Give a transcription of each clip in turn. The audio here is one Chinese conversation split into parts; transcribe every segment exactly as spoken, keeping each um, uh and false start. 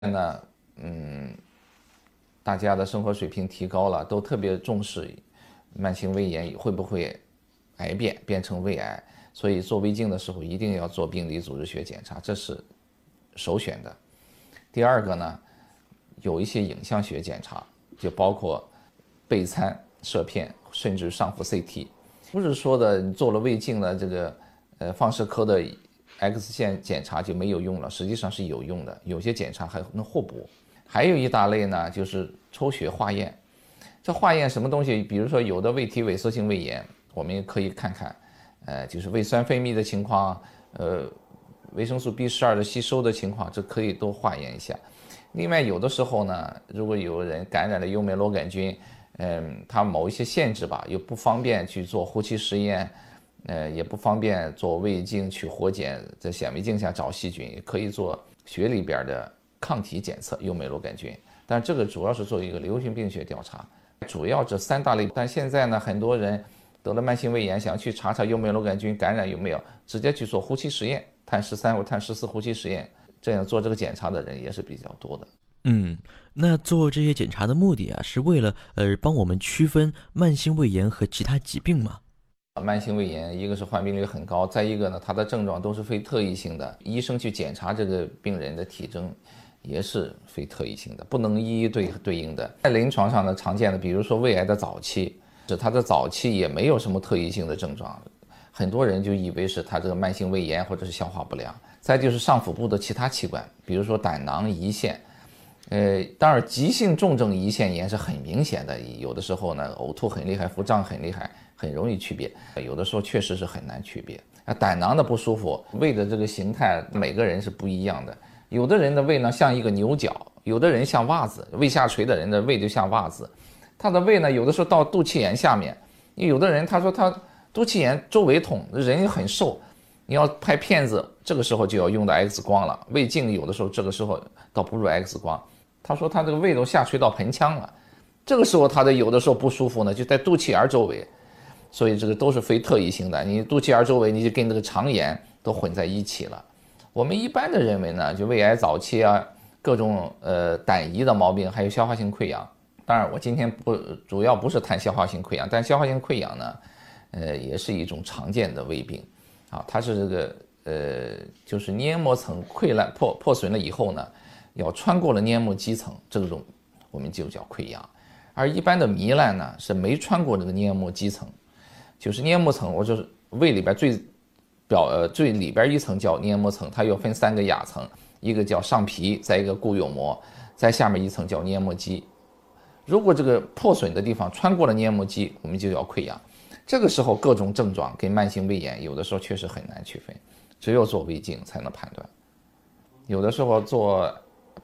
呢，嗯，大家的生活水平提高了，都特别重视慢性胃炎会不会癌变变成胃癌，所以做胃镜的时候一定要做病理组织学检查，这是首选的。第二个呢，有一些影像学检查，就包括钡餐射片，甚至上腹 C T。不是说的你做了胃镜的这个呃放射科的 X 线检查就没有用了，实际上是有用的，有些检查还能互补。还有一大类呢，就是抽血化验。这化验什么东西？比如说有的胃体萎缩性胃炎，我们也可以看看，呃，就是胃酸分泌的情况，呃，维生素 B 十二 的吸收的情况，这可以都化验一下。另外，有的时候呢，如果有人感染了幽门螺杆菌，嗯，它某一些限制吧，又不方便去做呼气实验，呃，也不方便做胃镜去活检，在显微镜下找细菌，也可以做血里边的抗体检测幽门螺杆菌，但这个主要是做一个流行病学调查，主要这三大类。但现在呢，很多人得了慢性胃炎，想去查查幽门螺杆菌感染有没有，直接去做呼气实验，碳十三或碳十四呼气实验，这样做这个检查的人也是比较多的。 嗯，那做这些检查的目的啊，是为了呃帮我们区分慢性胃炎和其他疾病吗？ 慢性胃炎，一个是患病率很高，再一个呢，它的症状都是非特异性的，医生去检查这个病人的体征也是非特异性的，不能一一对对应的。在临床上呢，常见的，比如说胃癌的早期，是它的早期也没有什么特异性的症状，很多人就以为是他这个慢性胃炎或者是消化不良。再就是上腹部的其他器官，比如说胆囊、胰腺。呃，当然，急性重症胰腺炎是很明显的，有的时候呢，呕吐很厉害，腹胀很厉害，很容易区别；有的时候确实是很难区别。啊，胆囊的不舒服，胃的这个形态，每个人是不一样的。有的人的胃呢像一个牛角，有的人像袜子，胃下垂的人的胃就像袜子。他的胃呢，有的时候到肚脐眼下面，有的人他说他肚脐眼周围痛，人很瘦。你要拍片子，这个时候就要用到 X 光了。胃镜有的时候这个时候倒不如 X 光。他说他这个胃都下垂到盆腔了，这个时候他的有的时候不舒服呢，就在肚脐眼周围，所以这个都是非特异性的。你肚脐眼周围，你就跟这个肠炎都混在一起了。我们一般的认为呢，就胃癌早期啊，各种呃胆胰的毛病，还有消化性溃疡。当然，我今天不主要不是谈消化性溃疡，但消化性溃疡呢，呃，也是一种常见的胃病。啊，它是这个呃，就是黏膜层溃烂破破损了以后呢，要穿过了黏膜基层，这种我们就叫溃疡。而一般的糜烂呢，是没穿过这个黏膜基层，就是黏膜层，我就是胃里边最表呃最里边一层叫黏膜层，它又分三个亚层，一个叫上皮，再一个固有膜，在下面一层叫黏膜肌。如果这个破损的地方穿过了黏膜肌，我们就叫溃疡。这个时候各种症状跟慢性胃炎有的时候确实很难区分，只有做胃镜才能判断。有的时候做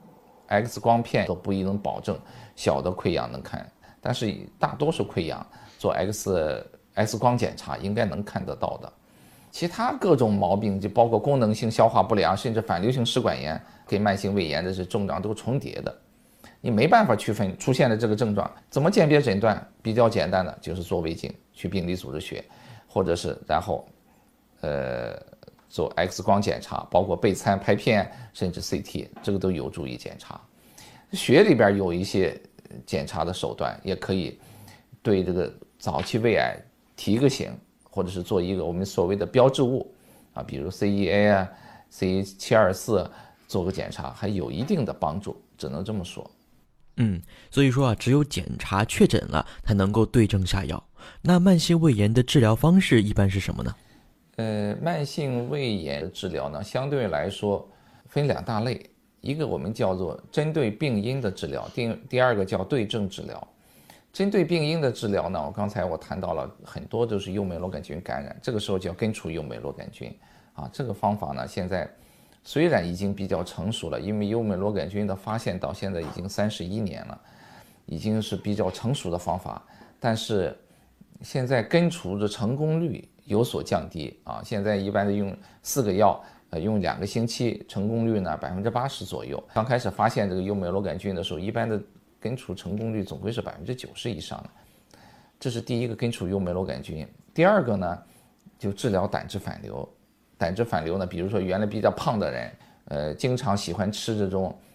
X 光片都不一定能保证小的溃疡能看，但是大多数溃疡做 X X 光检查应该能看得到的。其他各种毛病就包括功能性消化不良，甚至反流性食管炎跟慢性胃炎的这症状都重叠的。你没办法区分出现的这个症状，怎么鉴别诊断？比较简单的就是做胃镜，去病理组织学，或者是然后，呃，做 X 光检查，包括钡餐拍片，甚至 C T， 这个都有助于检查。血里边有一些检查的手段，也可以对这个早期胃癌提一个醒，或者是做一个我们所谓的标志物啊，比如 C E A 啊、C 七二四做个检查，还有一定的帮助，只能这么说。 嗯，所以说啊，只有检查确诊了，才能够对症下药。那慢性胃炎的治疗方式一般是什么呢？ 呃，慢性胃炎的治疗呢，相对来说分两大类，一个我们叫做针对病因的治疗，第第二个叫对症治疗。针对病因的治疗呢，我刚才我谈到了很多都是幽门螺杆菌感染，这个时候就要根除幽门螺杆菌啊。这个方法呢，现在虽然已经比较成熟了，因为幽门螺杆菌的发现到现在已经三十一年了，已经是比较成熟的方法，但是现在根除的成功率有所降低啊。现在一般的用四个药，呃，用两个星期，成功率呢百分之八十左右。刚开始发现这个幽门螺杆菌的时候，一般的根除成功率总归是百分之九十以上的。这是第一个根除幽门螺杆菌。第二个呢，就治疗胆汁反流。胆汁反流呢，比如说原来比较胖的人，呃，经常喜欢吃这种